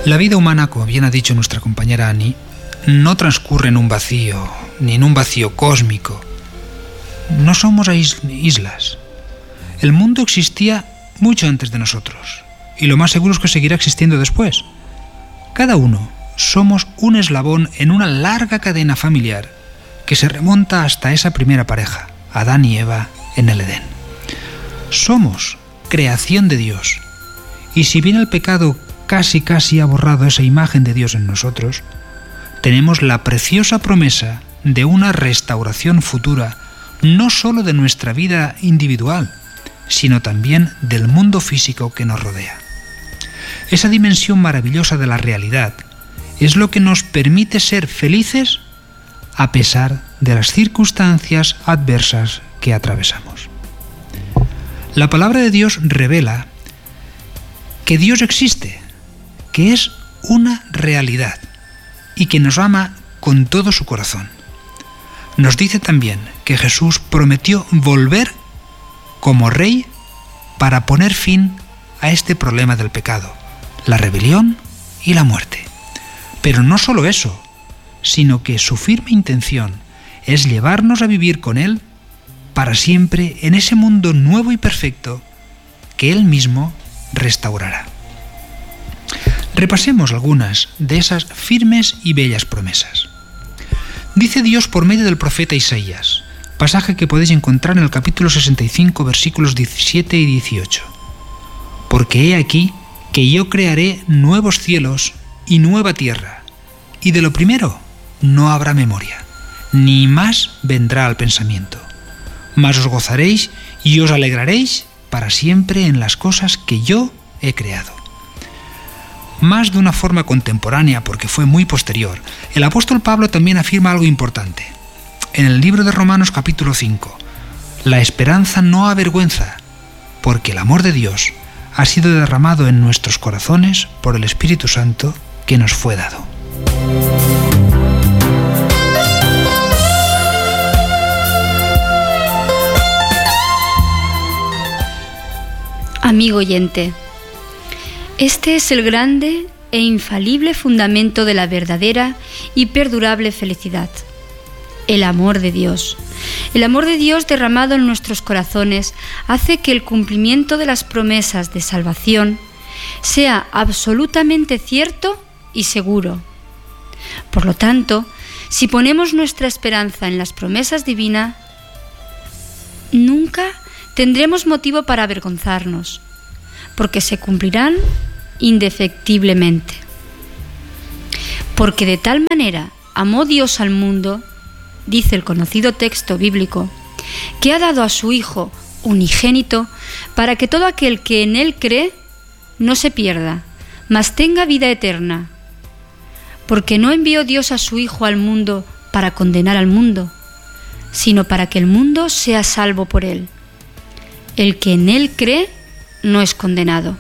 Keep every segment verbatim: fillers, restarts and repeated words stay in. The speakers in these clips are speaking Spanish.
La vida humana, como bien ha dicho nuestra compañera Annie, no transcurre en un vacío, ni en un vacío cósmico. No somos islas. El mundo existía mucho antes de nosotros, y lo más seguro es que seguirá existiendo después. Cada uno somos un eslabón en una larga cadena familiar que se remonta hasta esa primera pareja, Adán y Eva, en el Edén. Somos creación de Dios, y si bien el pecado casi casi ha borrado esa imagen de Dios en nosotros, tenemos la preciosa promesa de una restauración futura, no solo de nuestra vida individual, sino también del mundo físico que nos rodea. Esa dimensión maravillosa de la realidad es lo que nos permite ser felices a pesar de las circunstancias adversas que atravesamos. La palabra de Dios revela que Dios existe, que es una realidad y que nos ama con todo su corazón. Nos dice también que Jesús prometió volver como Rey para poner fin a este problema del pecado, la rebelión y la muerte. Pero no solo eso, sino que su firme intención es llevarnos a vivir con Él para siempre en ese mundo nuevo y perfecto que Él mismo restaurará. Repasemos algunas de esas firmes y bellas promesas. Dice Dios por medio del profeta Isaías, pasaje que podéis encontrar en el capítulo sesenta y cinco, versículos diecisiete y dieciocho. Porque he aquí que yo crearé nuevos cielos y nueva tierra, y de lo primero no habrá memoria, ni más vendrá al pensamiento. Mas os gozaréis y os alegraréis para siempre en las cosas que yo he creado. Más de una forma contemporánea, porque fue muy posterior, el apóstol Pablo también afirma algo importante. En el libro de Romanos capítulo cinco, la esperanza no avergüenza, porque el amor de Dios ha sido derramado en nuestros corazones por el Espíritu Santo que nos fue dado. Amigo oyente, este es el grande e infalible fundamento de la verdadera y perdurable felicidad: el amor de Dios. El amor de Dios derramado en nuestros corazones hace que el cumplimiento de las promesas de salvación sea absolutamente cierto y seguro. Por lo tanto, si ponemos nuestra esperanza en las promesas divinas, nunca tendremos motivo para avergonzarnos, porque se cumplirán indefectiblemente. Porque de tal manera amó Dios al mundo, dice el conocido texto bíblico, que ha dado a su Hijo unigénito para que todo aquel que en Él cree no se pierda, mas tenga vida eterna. Porque no envió Dios a su Hijo al mundo para condenar al mundo, sino para que el mundo sea salvo por Él. El que en Él cree no es condenado.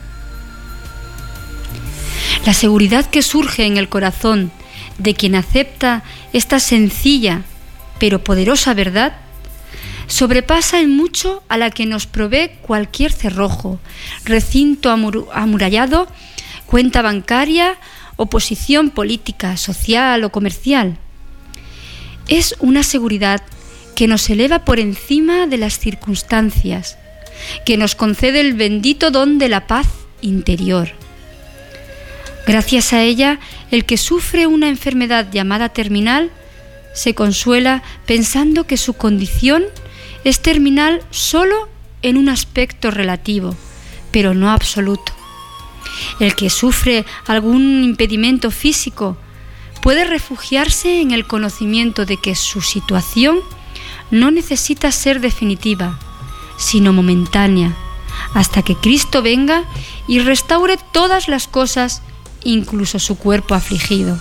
La seguridad que surge en el corazón de quien acepta esta sencilla pero poderosa verdad sobrepasa en mucho a la que nos provee cualquier cerrojo, recinto amur- amurallado, cuenta bancaria o posición política, social o comercial. Es una seguridad que nos eleva por encima de las circunstancias, que nos concede el bendito don de la paz interior. Gracias a ella, el que sufre una enfermedad llamada terminal se consuela pensando que su condición es terminal solo en un aspecto relativo, pero no absoluto. El que sufre algún impedimento físico puede refugiarse en el conocimiento de que su situación no necesita ser definitiva, sino momentánea, hasta que Cristo venga y restaure todas las cosas, incluso su cuerpo afligido.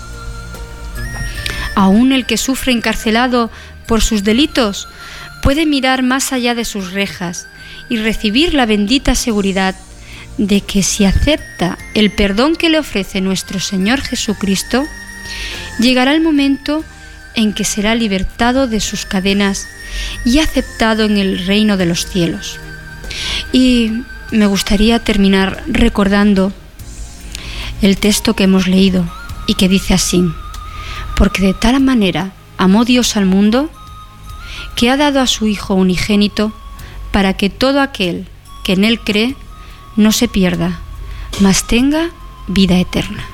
Aún el que sufre encarcelado por sus delitos puede mirar más allá de sus rejas y recibir la bendita seguridad de que si acepta el perdón que le ofrece nuestro Señor Jesucristo, llegará el momento en que será libertado de sus cadenas y aceptado en el reino de los cielos. Y me gustaría terminar recordando el texto que hemos leído y que dice así: porque de tal manera amó Dios al mundo que ha dado a su Hijo unigénito para que todo aquel que en él cree no se pierda, mas tenga vida eterna.